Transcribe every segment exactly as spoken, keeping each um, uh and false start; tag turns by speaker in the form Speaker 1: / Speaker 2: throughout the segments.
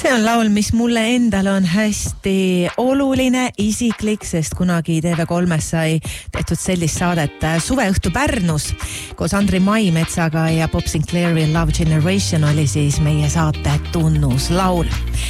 Speaker 1: See on laul, mis mulle endal on hästi oluline, isiklik, sest kunagi T V kolmes sai tehtud sellist saadet Suveõhtu Pärnus koos Andri Maimetsaga ja Bob Sinclairi Love Generation oli siis meie saate tunnuslaul.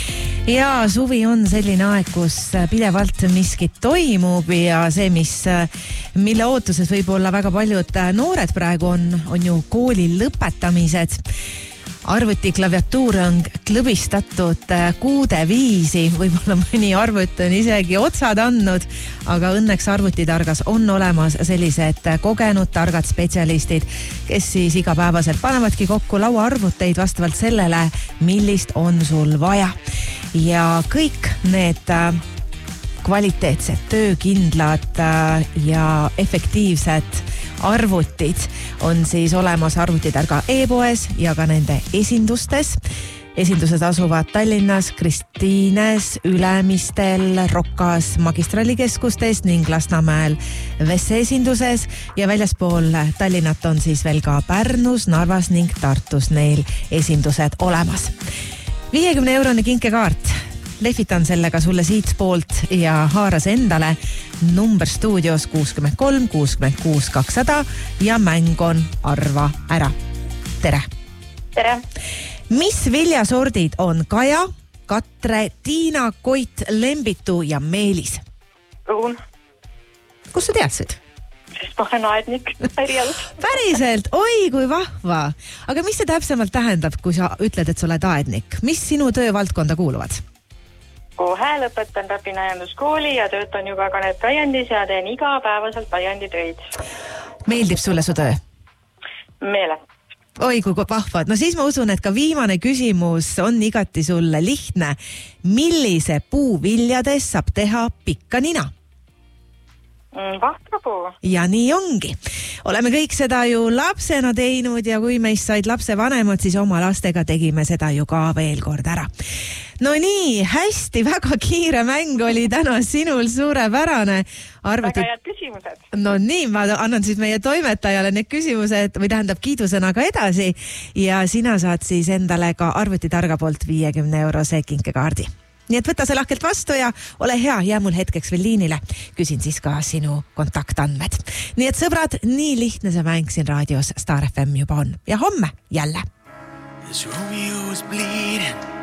Speaker 1: Ja suvi on selline aeg, kus pidevalt miskit toimub ja see, mis, mille ootuses võib olla väga paljud noored praegu on, on ju kooli lõpetamised. Arvuti klaviatuur on klõbistatud kuude viisi, võib-olla mõni arvuti on isegi otsad andnud, aga õnneks arvutitargas on olemas sellised kogenud targad spetsialistid, kes siis igapäevaselt panevadki kokku lauaarvuteid vastavalt sellele, millist on sul vaja. Ja kõik need kvaliteetsed, töökindlad ja efektiivsed arvutid on siis olemas arvutitarga e-poes ja ka nende esindustes. Esindused asuvad Tallinnas, Kristiines, Ülemistel, Rokas, magistralikeskustes ning Lasnamäel Vesse esinduses ja väljaspool Tallinnat on siis veel ka Pärnus, Narvas ning Tartus neil esindused olemas. viiekümne eurone kinkekaart. Lehvitan sellega sulle siit poolt ja haaras endale number stuudios kuuskümmend kolm kuuskümmend kuus kakssada ja mäng on Arva ära. Tere!
Speaker 2: Tere!
Speaker 1: Mis viljasordid on Kaja, Katre, Tiina, Koit, Lembitu ja Meelis?
Speaker 2: Pruun.
Speaker 1: Kus sa teadsid?
Speaker 2: Sest ma olen aednik pärialus.
Speaker 1: Päriselt, oi kui vahva. Aga mis see täpsemalt tähendab, kui sa ütled, et sa oled aednik? Mis sinu töövaldkonda kuuluvad?
Speaker 2: Kohe lõpetan Räpina aianduskooli ja töötan juba Kanet aiandis ja teen igapäevaselt aianditöid. Meeldib
Speaker 1: sulle su töö?
Speaker 2: Meele.
Speaker 1: Oi kui vahvad. No siis ma usun, et ka viimane küsimus on igati sulle lihtne. Millise puuviljades saab teha pikka nina?
Speaker 2: Vahtrapuu.
Speaker 1: Ja nii ongi. Oleme kõik seda ju lapsena teinud ja kui meist said lapse vanemad, siis oma lastega tegime seda ju ka veel kord ära. No nii, hästi, väga kiire mäng oli täna sinul suurepärane. Arvuti...
Speaker 2: Väga head küsimused.
Speaker 1: No nii, ma annan siis meie toimetajale need küsimused või tähendab kiidusõnaga edasi ja sina saad siis endale ka arvutitarga poolt viiekümne eurose kinkekaardi. Nii et võta see lahkelt vastu ja ole hea, jää mul hetkeks veel liinile. Küsin siis ka sinu kontaktandmed. Nii et sõbrad, nii lihtne see mäng siin raadios Star F M juba on. Ja homme jälle. This Romeo is bleeding.